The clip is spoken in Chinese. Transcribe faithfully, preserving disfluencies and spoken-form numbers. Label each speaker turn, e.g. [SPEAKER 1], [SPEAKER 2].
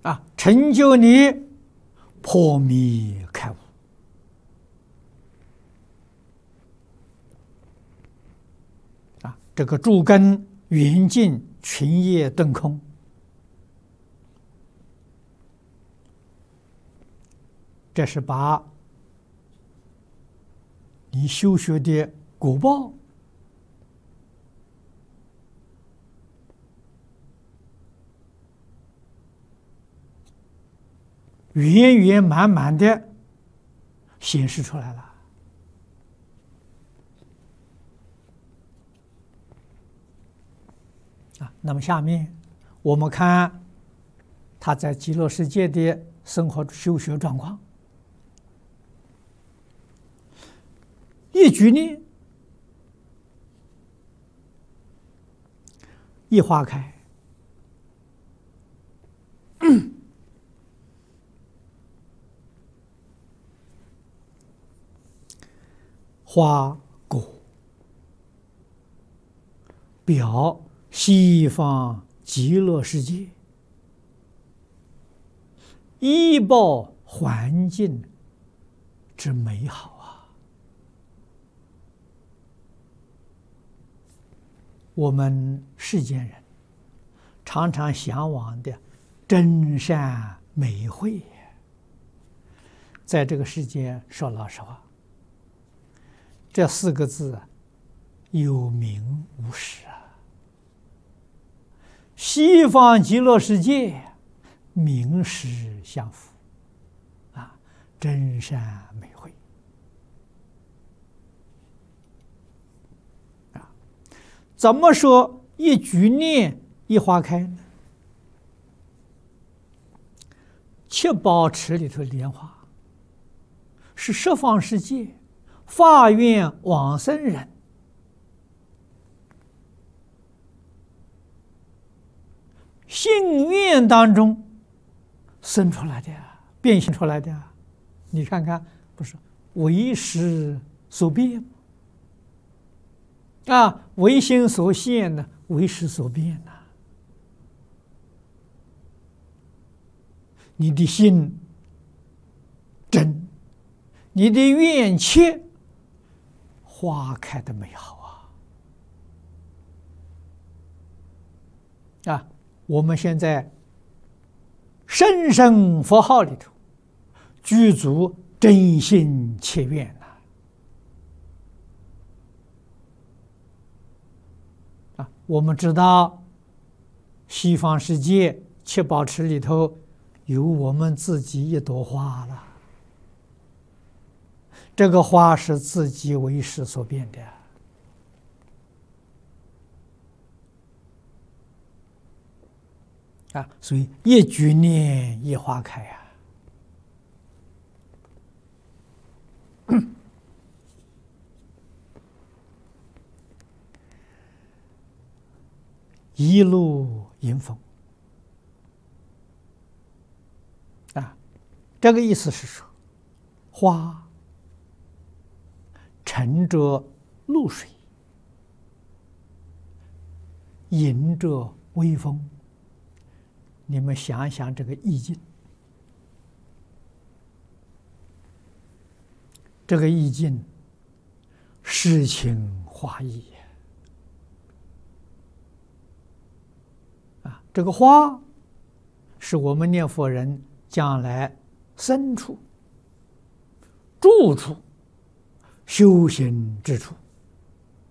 [SPEAKER 1] 啊，成就你破迷开悟。啊，这个诸根圆净，群业顿空。这是把你修学的果报圆圆满满的显示出来了。啊，那么下面我们看他在极乐世界的生活修学状况。一举念，一花开，花果表西方极乐世界依报环境之美好。我们世间人常常向往的真善美慧，在这个世间说老实话，这四个字有名无实啊。西方极乐世界名实相符啊，真善美慧。怎么说一举念一花开呢？七宝池里头莲花是十方世界发愿往生人信愿当中生出来的，变现出来的。你看看，不是为时所变吗？啊，唯心所现呢，为识所变呐。你的心真，你的愿切，花开的美好啊！啊，我们现在声声佛号里头，具足真心切愿。我们知道，西方世界七宝池里头有我们自己一朵花了。这个花是自己为识所变的啊，所以一举念一花开呀。一路迎风啊，这个意思是说，花乘着露水，迎着微风。你们想想这个意境，这个意境诗情画意。这个花是我们念佛人将来身处、住处、修行之处。